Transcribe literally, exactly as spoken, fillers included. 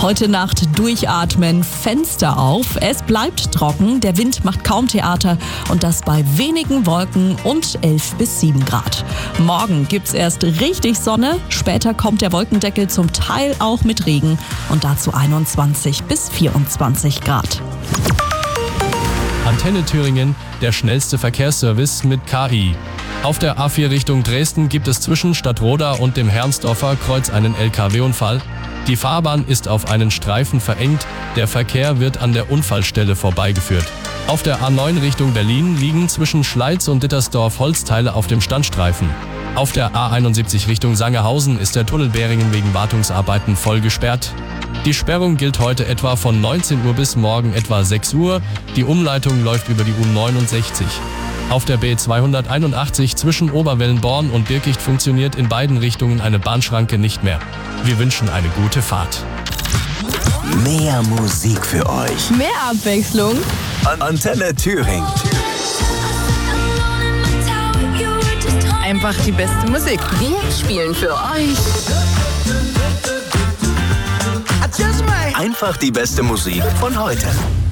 Heute Nacht durchatmen, Fenster auf. Es bleibt trocken, der Wind macht kaum Theater und das bei wenigen Wolken und elf bis sieben Grad. Morgen gibt's erst richtig Sonne, später kommt der Wolkendeckel zum Teil auch mit Regen und dazu einundzwanzig bis vierundzwanzig Grad. Antenne Thüringen, der schnellste Verkehrsservice mit K I. Auf der A vier Richtung Dresden gibt es zwischen Stadtroda und dem Hermsdorfer Kreuz einen L K W-Unfall. Die Fahrbahn ist auf einen Streifen verengt, der Verkehr wird an der Unfallstelle vorbeigeführt. Auf der A neun Richtung Berlin liegen zwischen Schleiz und Dittersdorf Holzteile auf dem Standstreifen. Auf der A einundsiebzig Richtung Sangerhausen ist der Tunnel Beringen wegen Wartungsarbeiten voll gesperrt. Die Sperrung gilt heute etwa von neunzehn Uhr bis morgen etwa sechs Uhr. Die Umleitung läuft über die U neunundsechzig. Auf der B zweihunderteinundachtzig zwischen Oberwellenborn und Birkicht funktioniert in beiden Richtungen eine Bahnschranke nicht mehr. Wir wünschen eine gute Fahrt. Mehr Musik für euch. Mehr Abwechslung. Antenne Thüringen. Einfach die beste Musik. Wir spielen für euch Einfach die beste Musik von heute.